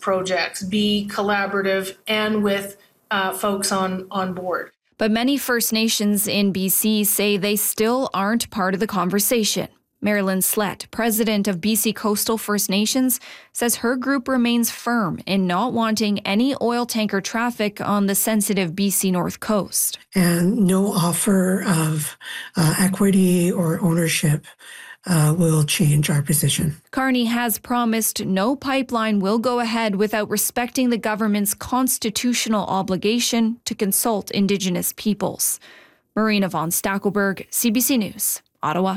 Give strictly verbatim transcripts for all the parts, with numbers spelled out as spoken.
projects, be collaborative, and with uh, folks on, on board. But many First Nations in B C say they still aren't part of the conversation. Marilyn Slett, president of B C Coastal First Nations, says her group remains firm in not wanting any oil tanker traffic on the sensitive B C North Coast. And no offer of uh, equity or ownership uh, will change our position. Carney has promised no pipeline will go ahead without respecting the government's constitutional obligation to consult Indigenous peoples. Marina von Stackelberg, C B C News, Ottawa.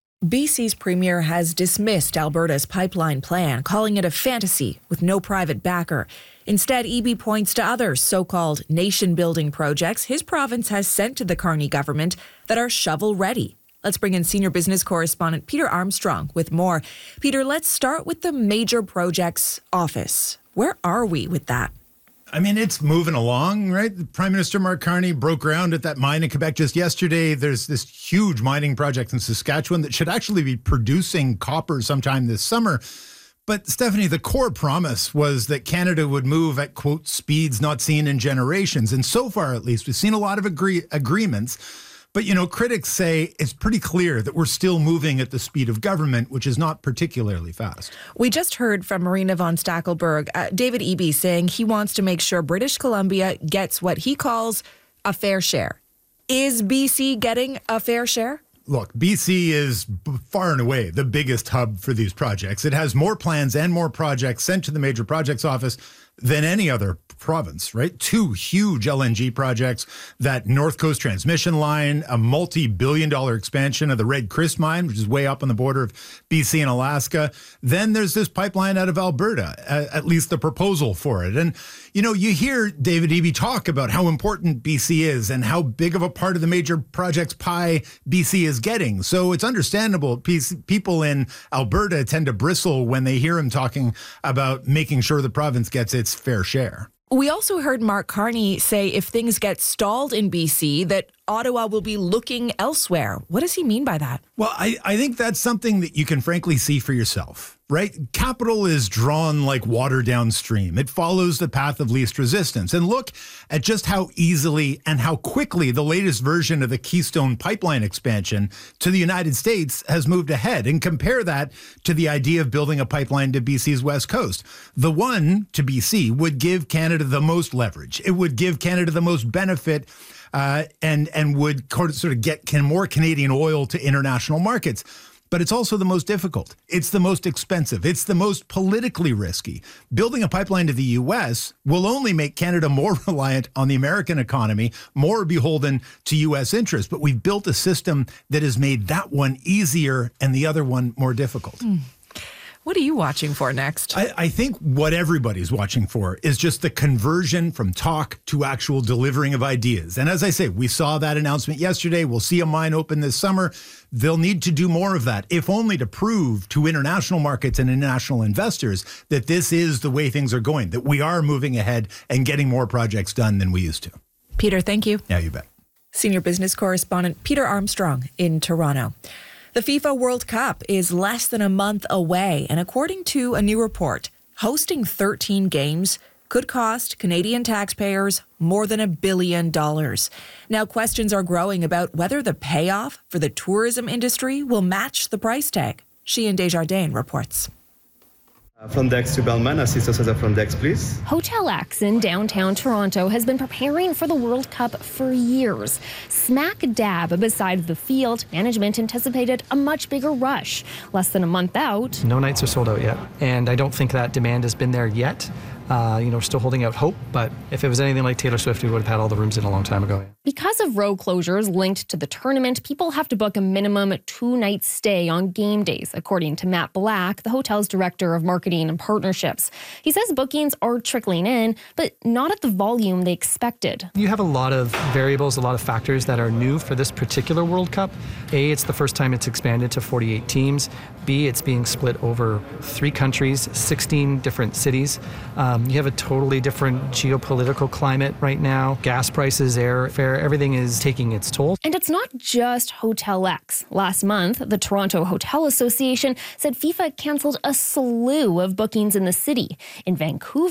B C's premier has dismissed Alberta's pipeline plan, calling it a fantasy with no private backer. Instead, E B points to other so-called nation-building projects his province has sent to the Carney government that are shovel-ready. Let's bring in senior business correspondent Peter Armstrong with more. Peter, let's start with the Major Projects Office. Where are we with that? I mean, it's moving along, right? Prime Minister Mark Carney broke ground at that mine in Quebec just yesterday. There's this huge mining project in Saskatchewan that should actually be producing copper sometime this summer. But Stephanie, the core promise was that Canada would move at, quote, speeds not seen in generations. And so far, at least, we've seen a lot of agree- agreements. But, you know, critics say it's pretty clear that we're still moving at the speed of government, which is not particularly fast. We just heard from Marina von Stackelberg, uh, David Eby saying he wants to make sure British Columbia gets what he calls a fair share. Is B C getting a fair share? Look, B C is far and away the biggest hub for these projects. It has more plans and more projects sent to the Major Projects Office than any other province, right? Two huge L N G projects, that North Coast transmission line, a multi-billion dollar expansion of the Red Chris mine, which is way up on the border of B C and Alaska. Then there's this pipeline out of Alberta, at least the proposal for it. And, you know, you hear David Eby talk about how important B C is and how big of a part of the major projects pie B C is getting. So it's understandable people in Alberta tend to bristle when they hear him talking about making sure the province gets its fair share. We also heard Mark Carney say if things get stalled in B C, that Ottawa will be looking elsewhere. What does he mean by that? Well, I, I think that's something that you can frankly see for yourself, right? Capital is drawn like water downstream. It follows the path of least resistance. And look at just how easily and how quickly the latest version of the Keystone Pipeline expansion to the United States has moved ahead. And compare that to the idea of building a pipeline to B C's west coast. The one to B C would give Canada the most leverage. It would give Canada the most benefit uh, and, and would sort of get more Canadian oil to international markets. But it's also the most difficult. It's the most expensive. It's the most politically risky. Building a pipeline to the U S will only make Canada more reliant on the American economy, more beholden to U S interests. But we've built a system that has made that one easier and the other one more difficult. Mm. What are you watching for next? I, I think what everybody's watching for is just the conversion from talk to actual delivering of ideas. And as I say, we saw that announcement yesterday. We'll see a mine open this summer. They'll need to do more of that, if only to prove to international markets and international investors that this is the way things are going, that we are moving ahead and getting more projects done than we used to. Peter, thank you. Yeah, you bet. Senior business correspondent Peter Armstrong in Toronto. The FIFA World Cup is less than a month away, and according to a new report, hosting thirteen games could cost Canadian taxpayers more than a billion dollars. Now, questions are growing about whether the payoff for the tourism industry will match the price tag. Sheehan Desjardins reports. Front desk to Bellman. Assist us as a front desk, please. Hotel X in downtown Toronto has been preparing for the World Cup for years. Smack dab beside the field, management anticipated a much bigger rush. Less than a month out. No nights are sold out yet, and I don't think that demand has been there yet. Uh, you know, we're still holding out hope, but if it was anything like Taylor Swift, we would have had all the rooms in a long time ago. Because of road closures linked to the tournament, people have to book a minimum two-night stay on game days, according to Matt Black, the hotel's director of marketing and partnerships. He says bookings are trickling in, but not at the volume they expected. You have a lot of variables, a lot of factors that are new for this particular World Cup. A, it's the first time it's expanded to forty-eight teams. B, it's being split over three countries, sixteen different cities. Um, you have a totally different geopolitical climate right now. Gas prices, airfare, everything is taking its toll. And it's not just Hotel X. Last month, the Toronto Hotel Association said FIFA canceled a slew of bookings in the city. In Vancouver,